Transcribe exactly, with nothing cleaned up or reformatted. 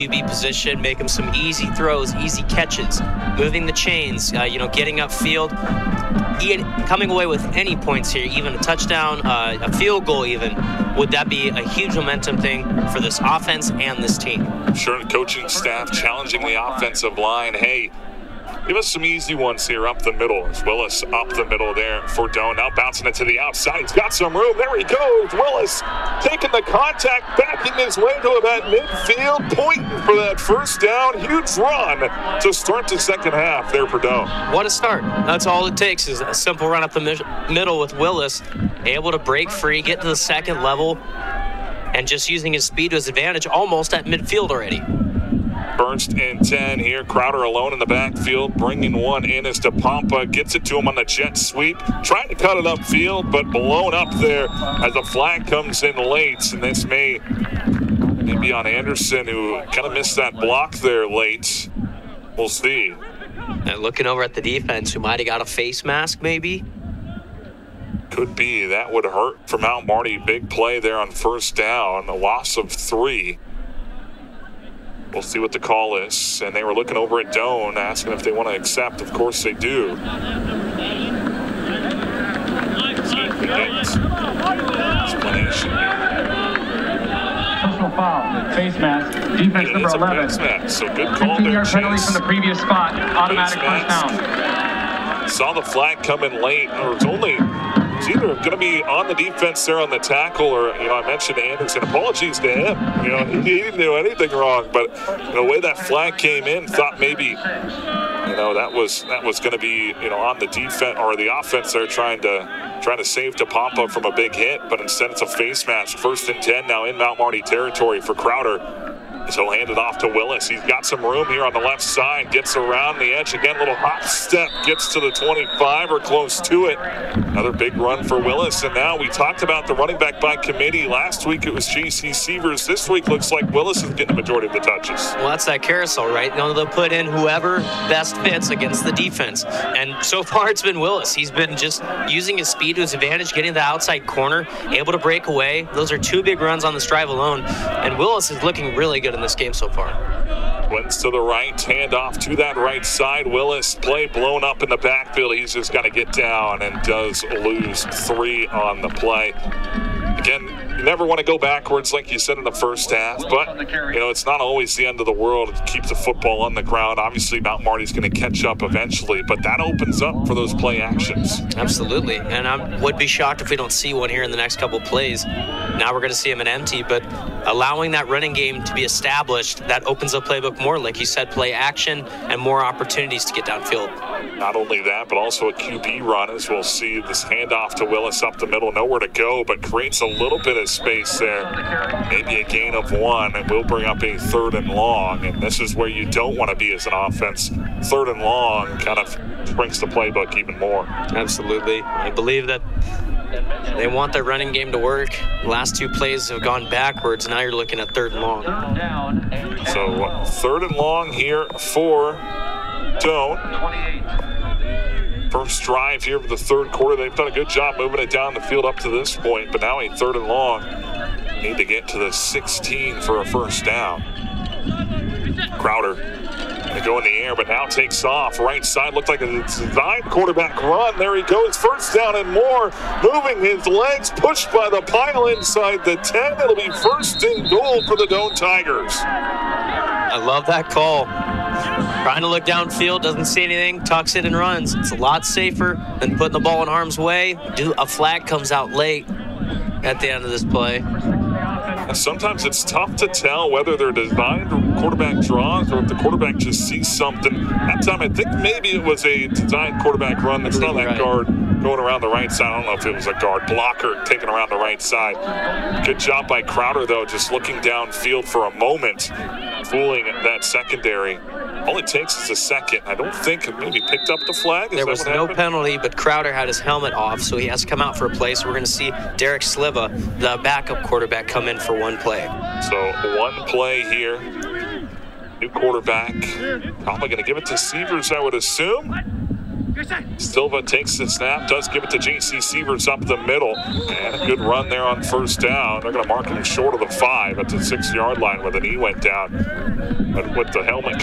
Q B position, making some easy throws, easy catches, moving the chains, uh, you know, getting upfield, coming away with any points here, even a touchdown, uh, a field goal even. Would that be a huge momentum thing for this offense and this team? Sure, coaching staff challenging the offensive line. Hey, give us some easy ones here up the middle. As Willis up the middle there for Doan. Now bouncing it to the outside. He's got some room. There he goes. Willis taking the contact, backing his way to about midfield, pointing for that first down. Huge run to start the second half there for Doan. What a start. That's all it takes is a simple run up the mi- middle with Willis, able to break free, get to the second level, and just using his speed to his advantage almost at midfield already. First and ten here. Crowder alone in the backfield, bringing one in as DePompa gets it to him on the jet sweep. Trying to cut it upfield, but blown up there as a flag comes in late. And this may, may be on Anderson, who kind of missed that block there late. We'll see. And looking over at the defense, who might have got a face mask maybe. Could be. That would hurt for Mount Marty. Big play there on first down. A loss of three. We'll see what the call is. And they were looking over at Doan, asking if they want to accept. Of course they do. See if we get explanation here. Personal foul, face mask, defense It number is a eleven. face mask, so good call fifteen there, yard penalty Chase. from the previous spot, automatic Face first mask. down. Saw the flag come in late, or it's only it's either going to be on the defense there on the tackle, or, you know, I mentioned Anderson. Apologies to him. You know, he didn't do anything wrong, but you know, the way that flag came in, thought maybe, you know, that was that was going to be, you know, on the defense or the offense there trying to trying to save DePompa from a big hit, but instead it's a face mask. First and ten now in Mount Marty territory for Crowder. So he'll hand it off to Willis. He's got some room here on the left side. Gets around the edge again. Little hop step. Gets to the twenty-five or close to it. Another big run for Willis. And now we talked about the running back by committee. Last week it was J C Sievers. This week looks like Willis is getting the majority of the touches. Well, that's that carousel, right? You know, they'll put in whoever best fits against the defense. And so far it's been Willis. He's been just using his speed to his advantage, getting the outside corner, able to break away. Those are two big runs on this drive alone. And Willis is looking really good in this game so far. Wins to the right, hand off to that right side. Willis, play blown up in the backfield. He's just got to get down and does lose three on the play. Again, you never want to go backwards like you said in the first half, but, you know, it's not always the end of the world to keep the football on the ground. Obviously, Mount Marty's going to catch up eventually, but that opens up for those play actions. Absolutely, and I would be shocked if we don't see one here in the next couple plays. Now we're going to see him in empty, but allowing that running game to be established, that opens up playbook more, like you said, play action and more opportunities to get downfield. Not only that, but also a Q B run, as we'll see this handoff to Willis up the middle, nowhere to go, but creates a little bit of space there, maybe a gain of one, and we'll bring up a third and long, and this is where you don't want to be as an offense. Third and long kind of brings the playbook even more. Absolutely. I believe that they want their running game to work. The last two plays have gone backwards. Now you're looking at third and long. So uh, third and long here for Doan. First drive here for the third quarter. They've done a good job moving it down the field up to this point, but now a third and long. Need to get to the sixteen for a first down. Crowder going to go in the air, but now takes off. Right side looked like a designed quarterback run. There he goes. First down and more. Moving his legs, pushed by the pile inside the ten. It'll be first and goal for the Doan Tigers. I love that call. Trying to look downfield, doesn't see anything, tucks it and runs. It's a lot safer than putting the ball in harm's way. Do a flag comes out late at the end of this play. And sometimes it's tough to tell whether they're designed quarterback draws or if the quarterback just sees something. That time, I think maybe it was a designed quarterback run. They saw that right. guard going around the right side. I don't know if it was a guard blocker taking around the right side. Good job by Crowder, though, just looking downfield for a moment, fooling that secondary. All it takes is a second. I don't think it maybe picked up the flag. Is there that was what no happened? penalty, but Crowder had his helmet off, so he has to come out for a play. So we're going to see Derek Sliva, the backup quarterback, come in for one play. So one play here. New quarterback. Probably going to give it to Sievers, I would assume. Silva takes the snap, does give it to J C Sievers up the middle, and a good run there on first down. They're going to mark him short of the five at the six-yard line where the knee went down. But with the helmet